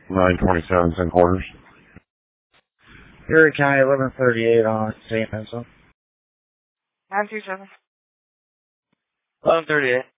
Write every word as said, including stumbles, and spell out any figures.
nine twenty-seven, ten quarters. Erie County, eleven thirty-eight on Saint Vincent. nine two seven. eleven thirty-eight.